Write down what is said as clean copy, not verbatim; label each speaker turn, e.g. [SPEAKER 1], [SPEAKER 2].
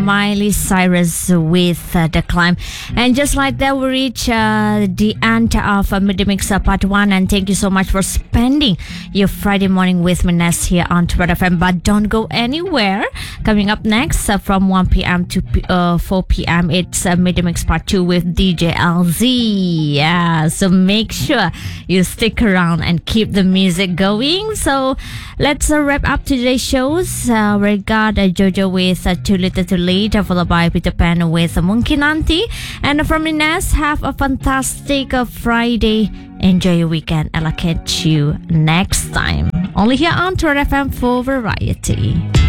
[SPEAKER 1] Miley Cyrus with The Climb. And just like that, we reach the end of Midday Mix Part 1. And thank you so much for spending your Friday morning with me, Ness, here on Twitter FM. But don't go anywhere. Coming up next from 1 p.m. to 4 p.m. it's Midday Mix Part 2 with DJ LZ. Yeah, so make sure you stick around and keep the music going. So let's wrap up today's shows. We got Jojo with Too Little Too Late, followed by Peter Pan with Monkey Nanti. And from Ines, have a fantastic Friday. Enjoy your weekend, and I'll catch you next time. Only here on Twitter FM for Variety.